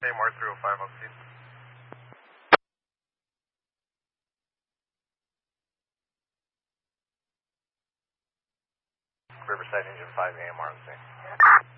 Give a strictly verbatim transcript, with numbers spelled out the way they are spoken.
AMR three oh five on scene. Riverside Engine five, A M R on scene.